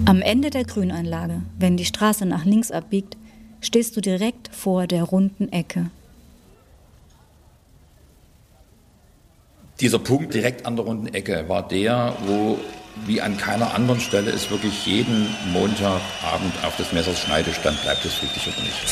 Am Ende der Grünanlage, wenn die Straße nach links abbiegt, stehst du direkt vor der runden Ecke. Dieser Punkt direkt an der runden Ecke war der, wo wie an keiner anderen Stelle es wirklich jeden Montagabend auf des Messers Schneide stand, bleibt es friedlich oder nicht.